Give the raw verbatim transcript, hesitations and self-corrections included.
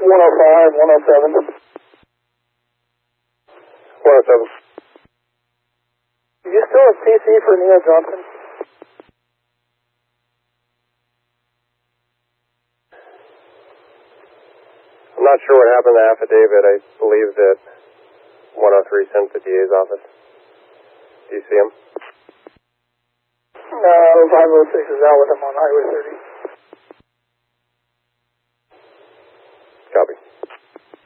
one oh five, one oh seven. one oh seven. You still have P C for Neil Johnson? I'm not sure what happened to the affidavit. I believe that one oh three sent the D A's office. Do you see him? No, five oh six is out with him on Highway thirty.